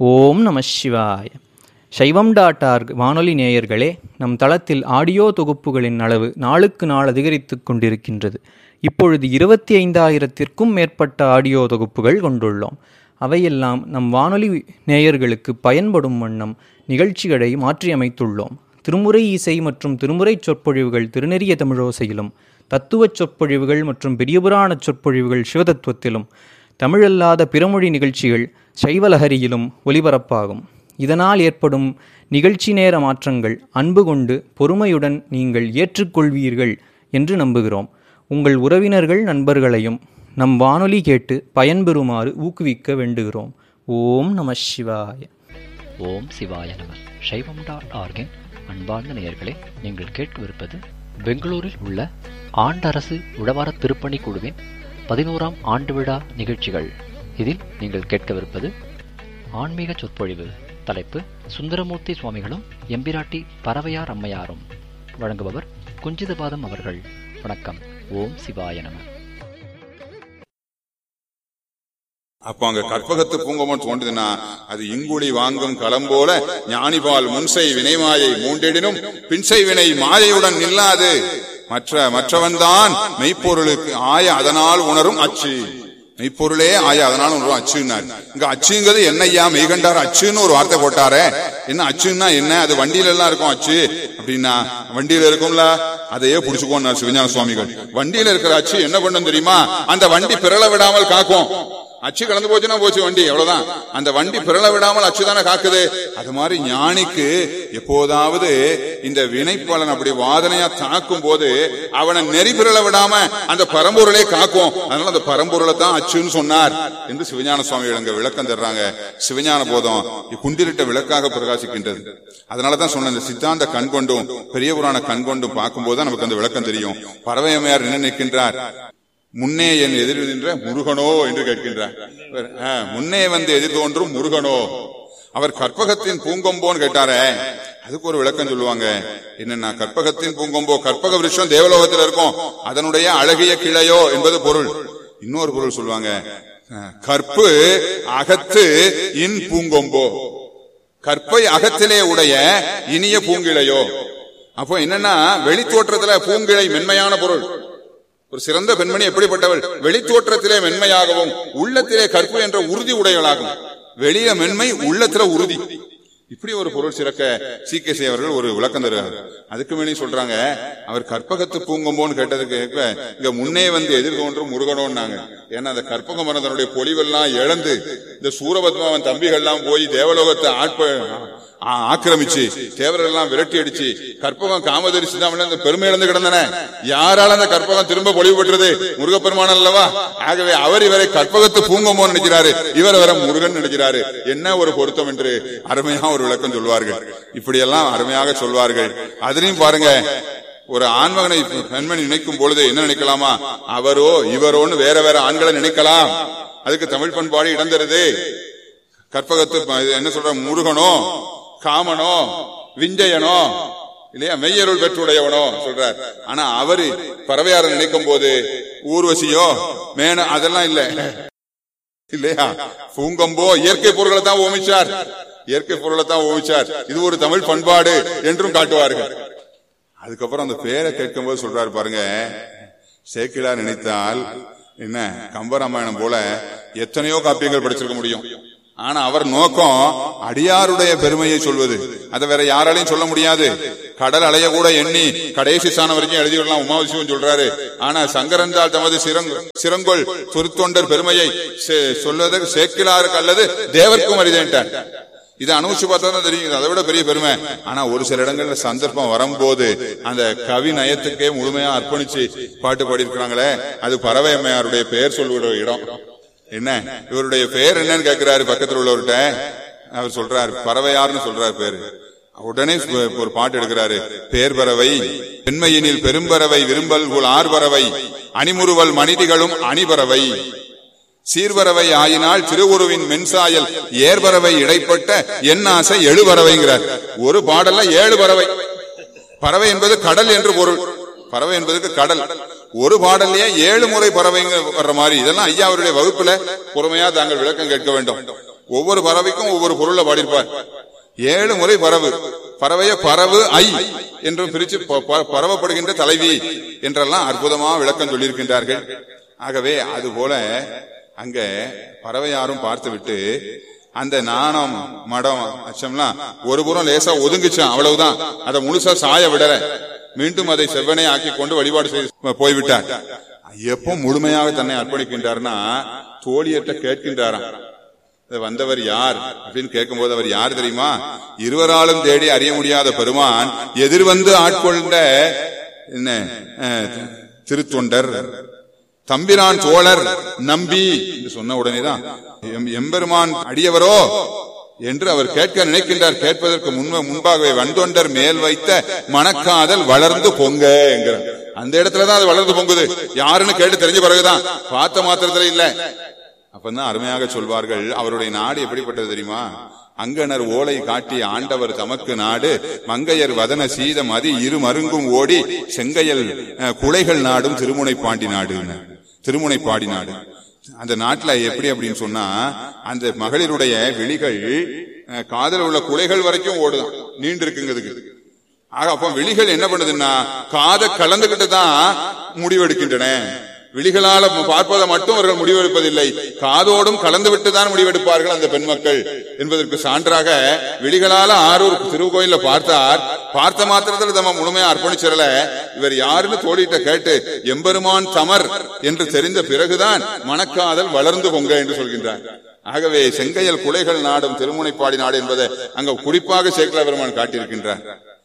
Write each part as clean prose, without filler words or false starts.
ஓம் நம சிவாய. சைவம்.org வானொலி நேயர்களே, நம் தளத்தில் ஆடியோ தொகுப்புகளின் அளவு நாளுக்கு நாள் அதிகரித்து கொண்டிருக்கின்றது. இப்பொழுது 25,000த்திற்கும் மேற்பட்ட ஆடியோ தொகுப்புகள் கொண்டுள்ளோம். அவையெல்லாம் நம் வானொலி நேயர்களுக்கு பயன்படும் வண்ணம் நிகழ்ச்சிகளை மாற்றியமைத்துள்ளோம். திருமுறை இசை மற்றும் திருமுறை சொற்பொழிவுகள் திருநெறிய தமிழோசையிலும், தத்துவச் சொற்பொழிவுகள் மற்றும் பெரியபுராண சொற்பொழிவுகள் சிவதத்துவத்திலும், தமிழல்லாத பிறமொழி நிகழ்ச்சிகள் சைவலஹரியிலும் ஒலிபரப்பாகும். இதனால் ஏற்படும் நிகழ்ச்சி நேர மாற்றங்கள் அன்பு கொண்டு பொறுமையுடன் நீங்கள் ஏற்றுக்கொள்வீர்கள் என்று நம்புகிறோம். உங்கள் உறவினர்கள் நண்பர்களையும் நம் வானொலி கேட்டு பயன்பெறுமாறு ஊக்குவிக்க வேண்டுகிறோம். ஓம் நம சிவாய. ஓம் சிவாய நம. சைவம்.org அன்பார்ந்த நேயர்களே, நீங்கள் கேட்கவிருப்பது பெங்களூரில் உள்ள ஆண்டரசு உழவார திருப்பணி குழுவின் 11ஆம் ஆண்டு விழா நிகழ்ச்சிகள். இதில் நீங்கள் கேட்கவிருப்பது ஆன்மீக சொற்பொழிவு. தலைப்பு சுந்தரமூர்த்தி சுவாமிகளும் எம்பிராட்டி பரவையார் அம்மையாரும். வழங்குபவர் குஞ்சிதபாதம் அவர்கள். வணக்கம். ஓம் சிவாய நம. அப்ப அங்க கற்பகத்து பூங்கமன் தோன்றுதுன்னா அது இங்குழி வாங்கும் களம் போல ஞானிபால் முன்சை வினைமாயை மூண்டெடினும் பின்சை வினை மாயையுடன் நில்லாது மற்றவன் தான் மெய்ப்பொருளுக்கு ஆய அதனால் உணரும் அச்சு. மெய்ப்பொருளே ஆய அதனால உணரும் அச்சுன்னாரு. இங்க அச்சுங்கிறது என்னையா மெய்கண்டார் அச்சுன்னு ஒரு வார்த்தை போட்டாரே. என்ன அச்சுன்னா என்ன? அது வண்டியில எல்லாம் இருக்கும் அச்சு அப்படின்னா, வண்டியில இருக்கும்ல அதையே புடிச்சுக்கோன்னார் சிவஞான சுவாமிகள். வண்டியில இருக்கிற அச்சு என்ன பண்ணும் தெரியுமா? அந்த வண்டி பிறள விடாமல் காக்கும். அச்சு கலந்து போச்சுன்னா போச்சு வண்டி, எவ்வளவுதான். அந்த வண்டி பிறள விடாமல் அச்சுதானே காக்குது. அது மாதிரி ஞானிக்கு எப்போதாவது இந்த வினைப்பலன் அப்படி வாதனையா தாக்கும் போது அவனை நெறி பிறள விடாம அந்த பரம்பொருளே காக்கும். அதனால அந்த பரம்பொருளை தான் அச்சுன்னு சொன்னார் என்று சிவஞான சுவாமிகள் அங்க விளக்கம் தர்றாங்க. சிவஞான போதம் குண்டிலிட்ட விளக்காக பிரகாசிக்கின்றது. அதனாலதான் சொன்ன இந்த சித்தாந்த கண் கொண்டும் பெரிய புராண கண் கொண்டும் பார்க்கும்போது நமக்கு அந்த விளக்கம் தெரியும். பரவையம்மையார் என்ன நிற்கின்றார்? முன்னே என் எதிர் நின்ற முருகனோ என்று கேட்கின்றார். முன்னே வந்து எதிர் தோன்றும் முருகனோ. அவர் கற்பகத்தின் பூங்கொம்போன்னு கேட்டாரே, அதுக்கு ஒரு விளக்கம் சொல்லுவாங்க. என்னன்னா, கற்பகத்தின் பூங்கொம்போ, கற்பக விருஷம் தேவலோகத்தில் இருக்கும், அதனுடைய அழகிய கிளையோ என்பது பொருள். இன்னொரு பொருள் சொல்லுவாங்க, கற்பு அகத்து இன் பூங்கொம்போ, கற்பை அகத்திலே உடைய இனிய பூங்கிளையோ. அப்போ என்னன்னா, வெளித்தோற்றத்துல பூங்கிளை மென்மையான பொருள். ஒரு சிறந்த பெண்மணி எப்படிப்பட்டவள்? வெளித்தோற்றத்திலே மென்மையாகவும் உள்ளத்திலே கற்பு என்ற உறுதி உடையவளாகும். வெளிய மென்மை, உள்ளத்துல உறுதி. இப்படி ஒரு பொருள் சிறக்க சீக்கிய அவர்கள் ஒரு விளக்கம் தருவாங்க. அதுக்கு மேலே சொல்றாங்க, அவர் கற்பகத்து பூங்கொம்போன்னு கேட்டதுக்கு இங்க முன்னே வந்து எதிர் தோன்றும் முருகனோன்னாங்க. ஏன்னா அந்த கற்பக மரம் தன்னுடைய பொலிவெல்லாம் இழந்து இந்த சூரபத்மாவன் தம்பிகள் எல்லாம் போய் தேவலோகத்தை ஆக்கிரமிச்சு தேவர்கள் எல்லாம் விரட்டி அடிச்சு கற்பகம் காமதரி சிந்தாமணி அந்த பெருமை இழந்து கிடந்தன. யாரால அந்த கற்பகம் திரும்ப பொலிவு பெற்றது? முருகப்பெருமான் அல்லவா? ஆகவே அவர் இவரை கற்பகத்து பூங்கொம்போன்னு நினைக்கிறாரு, இவர் வர முருகன் நினைக்கிறாரு. என்ன ஒரு பொருத்தம் என்று அருமையா ஒரு விளக்கம் சொல்வார்கள். இப்படியெல்லாம் அருமையாக சொல்வார்கள். அதுலயும் பாருங்க, ஒரு ஆண்மகனை பெண்மணி நினைக்கும் பொழுது என்ன நினைக்கலாமா? அவரோ இவரோன்னு வேற வேற ஆண்களை நினைக்கலாம். அதுக்கு தமிழ் பண்பாடு இடம் தருது. கற்பகத்து என்ன சொல்ற, முருகனோ காமனோ விஞ்சயனோ இல்லையா, மெய்யருள் பெற்றுடையவனோ சொல்றார். ஆனா அவரு பறவையார நினைக்கும் போது ஊர்வசியோ மேன அதெல்லாம் இல்ல இல்லையா. பூங்கொம்போ இயற்கை பொருளை தான் ஓமிச்சார், இயற்கை பொருளை தான் ஓமிச்சார். இது ஒரு தமிழ் பண்பாடு என்றும் காட்டுவார்கள். அதுக்கப்புறம் அந்த பேரை கேட்கும் போது சொல்றாரு பாருங்க, சேக்கிழார் நினைத்தால் என்ன கம்பராமாயணம் போல எத்தனையோ காப்பியங்கள் படிச்சிருக்க முடியும். ஆனா அவர் நோக்கம் அடியாருடைய பெருமையை சொல்வது. அதை வேற யாராலையும் சொல்ல முடியாது. கடல் அலைய கூட எண்ணி கடைசி ஸ்தானம் வரைக்கும் எழுதிவிடலாம், உமாவசியம் சொல்றாரு. ஆனா சங்கரந்தால் தமது சிறங்கொள் சொற்தொண்டர் பெருமையை சொல்வதற்கு சேக்கிழாருக்கு அல்லது தேவர்க்கும் அறிதேன்ட்டார். இதை அனுபவிச்சு பார்த்தா தான் தெரியும், அதை விட பெரிய பெருமை. ஆனா ஒரு சில இடங்கள்ல சந்தர்ப்பம் வரும்போது அந்த கவி நயத்துக்கே முழுமையா அர்ப்பணிச்சு பாட்டு பாடியிருக்கிறாங்களே, அது பறவை அம்மையாருடைய பெயர் சொல்லுற இடம். என்ன இவருடைய பெயர் என்னன்னு கேட்கிறாரு பக்கத்தில் உள்ளவர்கிட்ட. அவர் சொல்றாரு பறவையார்னு சொல்றாரு பேரு. உடனே ஒரு பாட்டு எடுக்கிறாரு, பேர் பறவை பெண்மையினில் பெரும்பறவை விரும்பல் ஆர்பறவை அணிமுறுவல் மனிதிகளும் அணிபறவை சீர்பறவை ஆயினால் திருவுருவின் மென்சாயல் ஏர்பறவை இடைப்பட்ட என் ஆசை எழுபறவைங்கிறார். ஒரு பாடல்ல 7 பறவை. பறவை என்பது கடல் என்று பொருள். பறவை என்பதுக்கு கடல். ஒரு பாடல்லையே 7 முறை பறவைங்க வர்ற மாதிரி. இதெல்லாம் ஐயா அவருடைய வகுப்புல பொறுமையா தாங்கள் விளக்கம் கேட்க வேண்டும். ஒவ்வொரு பறவைக்கும் ஒவ்வொரு பொருளை பாடியிருப்பார். 7 முறை பறவைய பறவு ஐ என்று பிரிச்சு பரவப்படுகின்ற தலைவி என்றெல்லாம் அற்புதமா விளக்கம் சொல்லியிருக்கின்றார்கள். ஆகவே அது போல அங்க பறவையாரும் பார்த்து விட்டு அந்த நாணம் மடம் அச்சம்லாம் ஒரு புறம் லேசா ஒதுங்குச்சான், அவ்வளவுதான். அதை முழுசா சாய விடல, மீண்டும் அதை செவ்வனே ஆக்கி கொண்டு வழிபாடு செய்து போய்விட்டார். எப்போ முழுமையாக தன்னை அர்ப்பணிக்கின்றார்னா தோழியற்ற கேட்கின்றாராம், வந்தவர் யார் அப்படின்னு கேட்கும் போது அவர் யார் தெரியுமா? இருவராலும் தேடி அறிய முடியாத பெருமான் எதிர்வந்து ஆட்கொண்ட என்ன திருத்தொண்டர் தம்பிரான் சோழர் நம்பி என்று சொன்ன உடனேதான் எம்பெருமான் அடியவரோ என்று அவர் கேட்க நினைக்கின்றார். கேட்பதற்கு முன்பாகவே வந்தொண்டர் மேல் வைத்த மனக்காதல் வளர்ந்து பொங்க என்கிறார். அந்த இடத்துலதான் அது வளர்ந்து பொங்குது. யாருன்னு கேட்டு தெரிஞ்ச பிறகுதான், பார்த்த மாத்திரத்துல இல்ல. அப்பதான் அருமையாக சொல்வார்கள், அவருடைய நாடு எப்படிப்பட்டது தெரியுமா? அங்கனர் ஓலை காட்டி ஆண்டவர் தமக்கு நாடு, மங்கையர் வதன சீதம் அதி இரு மருங்கும் ஓடி, செங்கையல் குலைகள் நாடும் திருமுனைப்பாடி நாடு. திருமுனைப்பாடி நாடு அந்த நாட்டுல எப்படி அப்படின்னு சொன்னா, அந்த மகளிருடைய விழிகள் காதல் உள்ள குலைகள் வரைக்கும் ஓடுதான், நீண்டு இருக்குங்கிறதுக்கு. ஆக அப்ப விழிகள் என்ன பண்ணுதுன்னா காதை கலந்துகிட்டு தான் முடிவெடுக்கின்றன. விழிகளால பார்ப்பதை மட்டும் அவர்கள் முடிவெடுப்பதில்லை, காதோடும் கலந்து விட்டுதான் முடிவெடுப்பார்கள் அந்த பெண் மக்கள் என்பதற்கு சான்றாக விழிகளால ஆரூர் திருக்கோயில பார்த்த மாத்திரத்தில் நம்ம முழுமையா அர்ப்பணிச்சிடல. இவர் யாருன்னு தோழிட்ட கேட்டு எம்பெருமான் தமர் என்று தெரிந்த பிறகுதான் மனக்காதல் வளர்ந்து பொங்க என்று சொல்கின்றார். ஆகவே செங்கையல் குலைகள் நாடும் திருமுனைப்பாடி நாடு என்பதை அங்க குறிப்பாக சேக்கலா பெருமான் காட்டியிருக்கின்றார்.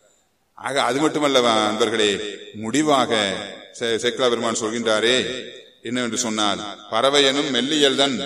ஆக அது மட்டுமல்ல நண்பர்களே, முடிவாக சேக்கலா பெருமான் சொல்கின்றாரே என்னவென்று சொன்னால், பறவையனும் மெல்லியல் தன்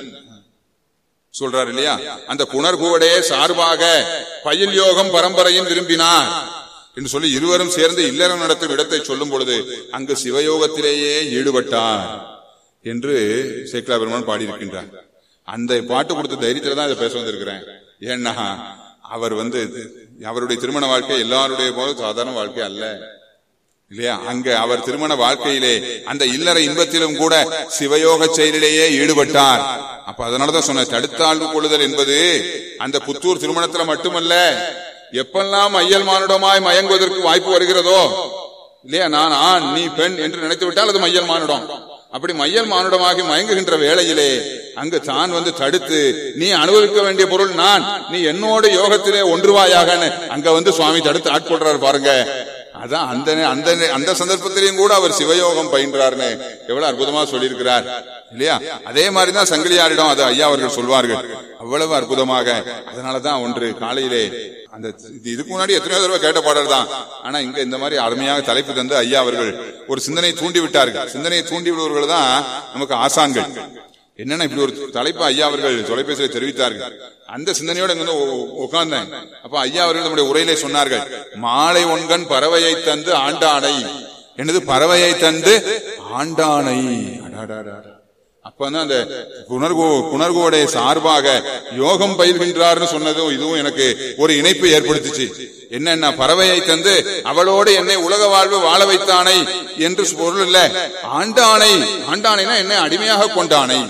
சொல்றார் இல்லையா, அந்த புனர்கூடே சார்பாக பயில் யோகம் பரம்பரையின் விரும்பினார் என்று சொல்லி இருவரும் சேர்ந்து இல்லறம் நடத்தும் இடத்தை சொல்லும் பொழுது அங்கு சிவயோகத்திலேயே ஈடுபட்டார் என்று சேக்கலா பெருமான் பாடியிருக்கின்றார். அந்த பாட்டு கொடுத்த தைரியத்துல தான் இதை பேச வந்திருக்கிறேன். ஏன்னா அவர் அவருடைய திருமண வாழ்க்கை எல்லாருடைய போல சாதாரண வாழ்க்கை அல்ல இல்லையா? அங்க அவர் திருமண வாழ்க்கையிலே அந்த இல்லற இன்பத்திலும் கூட சிவயோக செயலிலேயே ஈடுபட்டார். அப்ப அதனாலதான் சொன்ன தடுத்தாழ்வு கொள்ளுதல் என்பது அந்த புத்தூர் திருமணத்துல மட்டுமல்ல, எப்பெல்லாம் ஐயல் மானுடமாய் மயங்குவதற்கு வாய்ப்பு வருகிறதோ இல்லையா, நான் ஆண் நீ பெண் என்று நினைத்து விட்டால் அது மையல் மானுடம். அப்படி மையல் மானுடமாகி மயங்குகின்ற வேளையிலே அங்கு தான் தடுத்து, நீ அனுபவிக்க வேண்டிய பொருள் நான், நீ என்னோட யோகத்திலே ஒன்றுவாயாக அங்க சுவாமி தடுத்து ஆட்கொள்றாரு பாருங்க. அதான் அந்த சந்தர்ப்பத்திலையும் கூட அவர் சிவயோகம் பயின்றார்னு எவ்வளவு அற்புதமா சொல்லியிருக்கிறார் இல்லையா? அதே மாதிரிதான் சங்கிலியாரிடம் அது ஐயா அவர்கள் சொல்வார்கள், அவ்வளவு அற்புதமாக. அதனாலதான் ஒன்று காலையிலே அந்த இதுக்கு முன்னாடி எத்தனையோ தடவை கேட்ட பாடல் தான், ஆனா இங்க இந்த மாதிரி அருமையாக தலைப்பு தந்து ஐயா அவர்கள் ஒரு சிந்தனையை தூண்டி விட்டார்கள். சிந்தனையை தூண்டி விடுவர்கள் தான் நமக்கு ஆசான்கள். என்னன்னா இப்படி ஒரு தலைப்பு ஐயா அவர்கள் தொலைபேசியில் தெரிவித்தார்கள். அந்த சிந்தனையோட உட்கார்ந்தேன். அப்ப ஐயா அவர்கள் நம்முடைய உரையிலே சொன்னார்கள், மாலை ஒன்கண் பறவையை தந்து ஆண்டானை என்னது, பறவையை தந்து ஆண்டானை. அப்பதான் அந்த புனர்கோடை சார்பாக யோகம் பயில்கின்றார்னு சொன்னதும் இதுவும் எனக்கு ஒரு இணைப்பு ஏற்படுத்துச்சு. என்னன்னா பறவையை தந்து அவளோடு என்னை உலக வாழ்வு வாழ வைத்தானை என்று பொருள் இல்ல, ஆண்டானை. ஆண்டானைனா என்னை அடிமையாக கொண்டானை.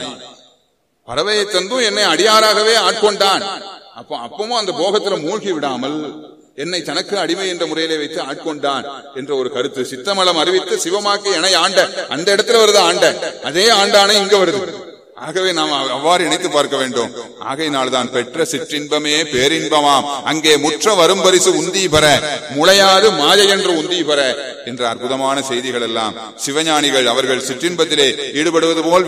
பறவையை தந்தும் என்னை அடியாராகவே ஆட்கொண்டான். அப்பவும் அந்த போகத்துல மூழ்கி விடாமல் என்னை தனக்கு அடிமை என்ற முறையிலே வைத்து ஆட்கொண்டான் என்ற ஒரு கருத்து. சித்தமலம் அறிவித்து சிவமாக்கி என ஆண்ட, அந்த இடத்துல வருது ஆண்ட, அதே ஆண்டானை இங்க வருது. ஆகவே நாம் அவ்வாறு இணைத்து பார்க்க வேண்டும். ஆகையினால்தான் பெற்ற சிற்றின்பமே பேரின்பமாம், அங்கே முற்ற வரும் பரிசு உந்தி பெற, முளையாது மாயை என்று உந்தி பெற என்ற அற்புதமான செய்திகள் எல்லாம் சிவஞானிகள் அவர்கள் சிற்றின்பத்திலே ஈடுபடுவது போல்